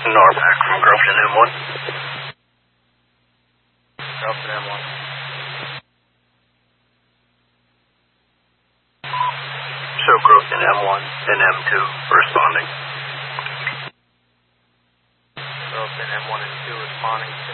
Norpac from Grafton M1. Grafton M1. Show Grafton M1 and M2 responding. Grafton M1 and 2 responding.